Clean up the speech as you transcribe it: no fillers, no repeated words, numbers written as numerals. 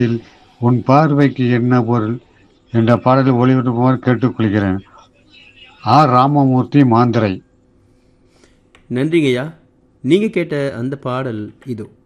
உன் பார்வைக்கு என்ன பொருள் என்ற பாடலை ஒளிபரப்புமாறு கேட்டுக்கொள்கிறேன். ஆர். ராமமூர்த்தி, மாந்திரை. நன்றிங்கய்யா. நீங்கள் கேட்ட அந்த பாடல் இதோ.